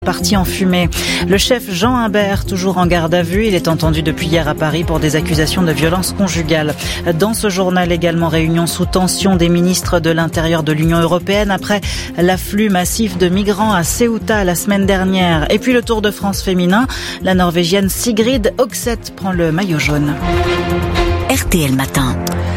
Parti en fumée. Le chef Jean Imbert, toujours en garde à vue, il est entendu depuis hier à Paris pour des accusations de violence conjugale. Dans ce journal également, réunion sous tension des ministres de l'Intérieur de l'Union européenne après l'afflux massif de migrants à Ceuta la semaine dernière. Et puis le Tour de France féminin, la Norvégienne Sigrid Høgseth prend le maillot jaune. RTL Matin.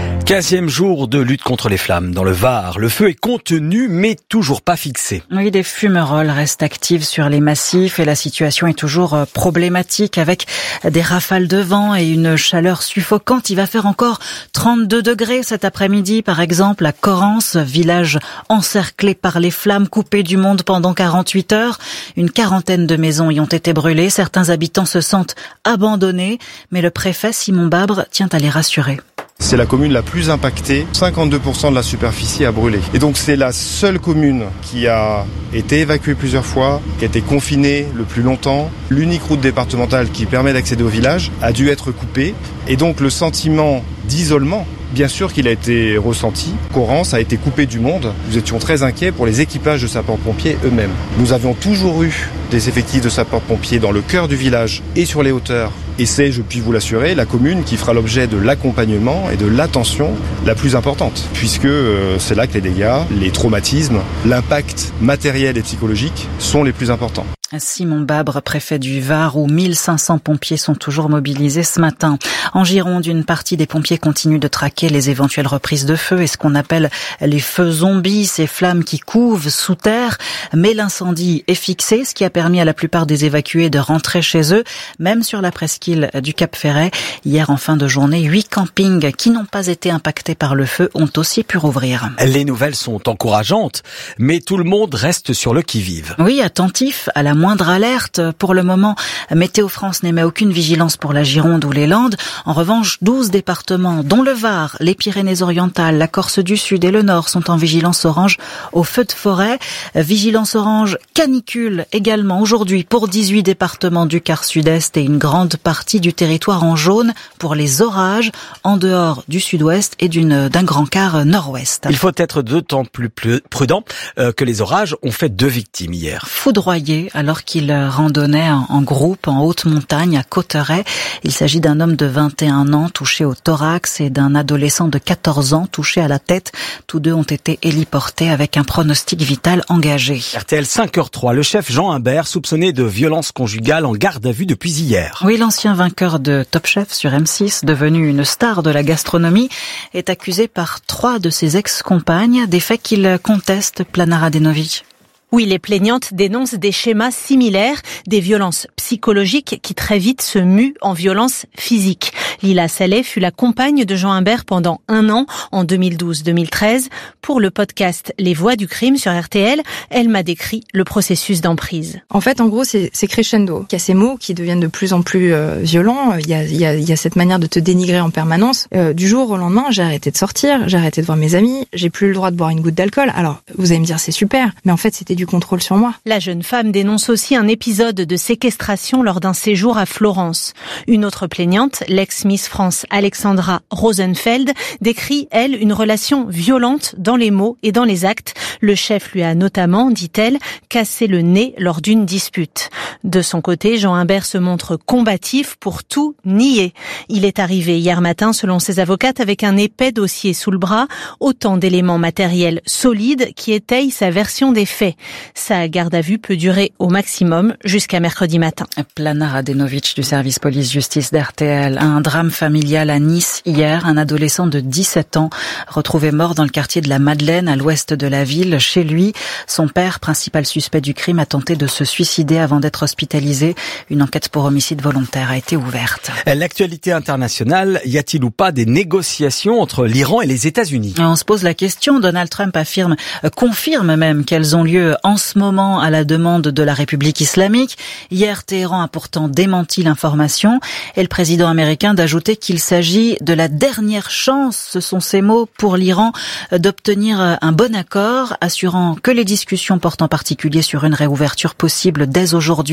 15e jour de lutte contre les flammes dans le Var. Le feu est contenu mais toujours pas fixé. Oui, des fumerolles restent actives sur les massifs et la situation est toujours problématique avec des rafales de vent et une chaleur suffocante. Il va faire encore 32 degrés cet après-midi, par exemple à Corrence, village encerclé par les flammes, coupé du monde pendant 48 heures. Une quarantaine de maisons y ont été brûlées. Certains habitants se sentent abandonnés, mais le préfet Simon Babre tient à les rassurer. C'est la commune la plus impactée, 52% de la superficie a brûlé. Et donc c'est la seule commune qui a été évacuée plusieurs fois, qui a été confinée le plus longtemps. L'unique route départementale qui permet d'accéder au village a dû être coupée. Et donc le sentiment d'isolement, bien sûr qu'il a été ressenti. Corrence a été coupé du monde. Nous étions très inquiets pour les équipages de sapeurs-pompiers eux-mêmes. Nous avions toujours eu des effectifs de sapeurs-pompiers dans le cœur du village et sur les hauteurs. Et c'est, je puis vous l'assurer, la commune qui fera l'objet de l'accompagnement et de l'attention la plus importante. Puisque c'est là que les dégâts, les traumatismes, l'impact matériel et psychologique sont les plus importants. Simon Babre, préfet du Var, où 1500 pompiers sont toujours mobilisés ce matin. En Gironde, une partie des pompiers continue de traquer les éventuelles reprises de feu et ce qu'on appelle les feux zombies, ces flammes qui couvent sous terre. Mais l'incendie est fixé, ce qui a permis à la plupart des évacués de rentrer chez eux, même sur la presqu'île du Cap-Ferret. Hier, en fin de journée, 8 campings qui n'ont pas été impactés par le feu ont aussi pu rouvrir. Les nouvelles sont encourageantes, mais tout le monde reste sur le qui-vive. Oui, attentif à la moindre alerte. Pour le moment, Météo France n'émet aucune vigilance pour la Gironde ou les Landes. En revanche, 12 départements, dont le Var, les Pyrénées-Orientales, la Corse du Sud et le Nord, sont en vigilance orange au feu de forêt. Vigilance orange canicule également aujourd'hui pour 18 départements du quart sud-est et une grande partie du territoire en jaune pour les orages en dehors du sud-ouest et d'un grand quart nord-ouest. Il faut être d'autant plus prudent que les orages ont fait 2 victimes hier. Foudroyé alors qu'il randonnait en groupe en haute montagne à Cauterets. Il s'agit d'un homme de 21 ans touché au thorax et d'un adolescent de 14 ans touché à la tête. Tous deux ont été héliportés avec un pronostic vital engagé. RTL 5h03, le chef Jean Imbert soupçonné de violence conjugale en garde à vue depuis hier. Oui, l'ancien vainqueur de Top Chef sur M6, devenu une star de la gastronomie, est accusé par 3 de ses ex-compagnes, des faits qu'il conteste, Plana Radenovic. Oui, les plaignantes dénoncent des schémas similaires, des violences psychologiques qui très vite se muent en violences physiques. Lila Saleh fut la compagne de Jean Imbert pendant 1 an, en 2012-2013. Pour le podcast Les Voix du crime sur RTL, elle m'a décrit le processus d'emprise. En fait, en gros, c'est crescendo. Il y a ces mots qui deviennent de plus en plus violents. Il y a cette manière de te dénigrer en permanence. Du jour au lendemain, j'ai arrêté de sortir, j'ai arrêté de voir mes amis, j'ai plus le droit de boire une goutte d'alcool. Alors, vous allez me dire, c'est super, mais en fait, c'était du contrôle sur moi. La jeune femme dénonce aussi un épisode de séquestration lors d'un séjour à Florence. Une autre plaignante, l'ex-Miss France Alexandra Rosenfeld, décrit, elle, une relation violente dans les mots et dans les actes. Le chef lui a notamment, dit-elle, cassé le nez lors d'une dispute. De son côté, Jean Imbert se montre combatif pour tout nier. Il est arrivé hier matin, selon ses avocates, avec un épais dossier sous le bras, autant d'éléments matériels solides qui étayent sa version des faits. Sa garde à vue peut durer au maximum jusqu'à mercredi matin. Plana Radenovic du service police-justice d'RTL. Un drame familial à Nice hier. Un adolescent de 17 ans retrouvé mort dans le quartier de la Madeleine à l'ouest de la ville. Chez lui, son père, principal suspect du crime, a tenté de se suicider avant d'être hospitalisé. Une enquête pour homicide volontaire a été ouverte. L'actualité internationale, y a-t-il ou pas des négociations entre l'Iran et les États-Unis ? On se pose la question. Donald Trump confirme même qu'elles ont lieu en ce moment à la demande de la République islamique. Hier, Téhéran a pourtant démenti l'information et le président américain d'ajouter qu'il s'agit de la dernière chance, ce sont ses mots, pour l'Iran d'obtenir un bon accord, assurant que les discussions portent en particulier sur une réouverture possible dès aujourd'hui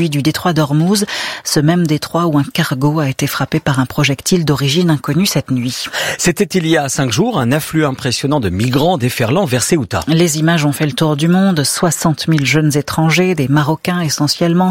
aujourd'hui du détroit d'Ormuz, ce même détroit où un cargo a été frappé par un projectile d'origine inconnue cette nuit. C'était il y a 5 jours, un afflux impressionnant de migrants déferlant vers Ceuta. Les images ont fait le tour du monde, 60 000 jeunes étrangers, des Marocains essentiellement,